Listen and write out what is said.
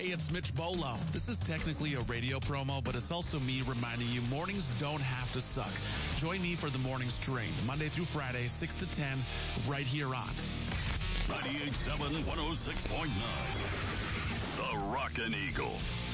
Hey, it's Mitch Bolo. This is technically a radio promo, but it's also me reminding you mornings don't have to suck. Join me for the morning strain, Monday through Friday, 6 to 10, right here on 98.7, 106.9. The Rockin' Eagle.